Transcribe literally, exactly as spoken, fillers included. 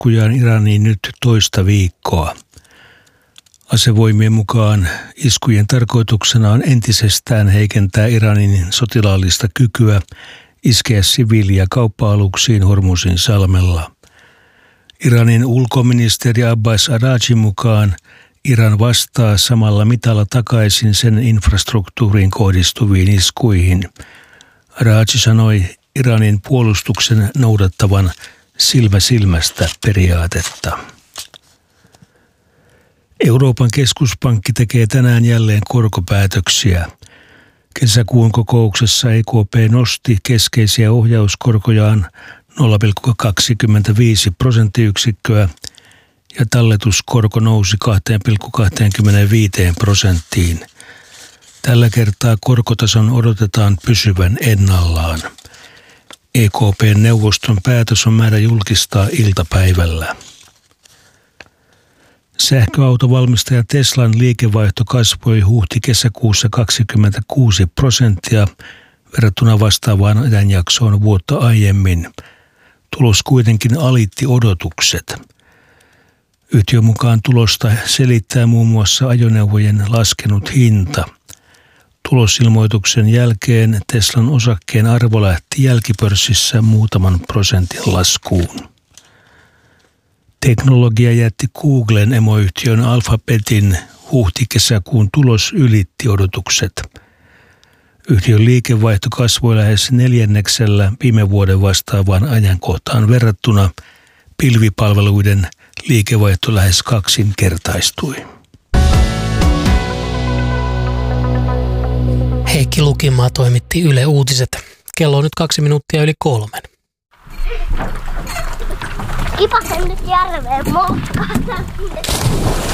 iskujaan Iraniin nyt toista viikkoa. Asevoimien mukaan iskujen tarkoituksena on entisestään heikentää Iranin sotilaallista kykyä iskeä siviili- ja kauppa-aluksiin Hormuzin salmella. Iranin ulkoministeri Abbas Araghin mukaan Iran vastaa samalla mitalla takaisin sen infrastruktuuriin kohdistuviin iskuihin. Araghi sanoi Iranin puolustuksen noudattavan silmä silmästä periaatetta. Euroopan keskuspankki tekee tänään jälleen korkopäätöksiä. Kesäkuun kokouksessa E K P nosti keskeisiä ohjauskorkojaan nolla pilkku kaksikymmentäviisi prosenttiyksikköä ja talletuskorko nousi kaksi pilkku kaksikymmentäviisi prosenttiin. Tällä kertaa korkotason odotetaan pysyvän ennallaan. E K P-neuvoston päätös on määrä julkistaa iltapäivällä. Sähköautovalmistaja Teslan liikevaihto kasvoi huhti-kesäkuussa kaksikymmentäkuusi prosenttia verrattuna vastaavaan ajanjaksoon vuotta aiemmin. Tulos kuitenkin alitti odotukset. Yhtiön mukaan tulosta selittää muun muassa ajoneuvojen laskenut hinta. Tulosilmoituksen jälkeen Teslan osakkeen arvo lähti jälkipörssissä muutaman prosentin laskuun. Teknologiajätti Googlen emoyhtiön Alphabetin huhti-kesäkuun tulos ylitti odotukset. Yhtiön liikevaihto kasvoi lähes neljänneksellä viime vuoden vastaavaan ajankohtaan verrattuna. Pilvipalveluiden liikevaihto lähes kaksinkertaistui. Heikki Lukimaa toimitti Yle Uutiset. Kello on nyt kaksi minuuttia yli kolmen. Kipasen nyt järveen moskaan.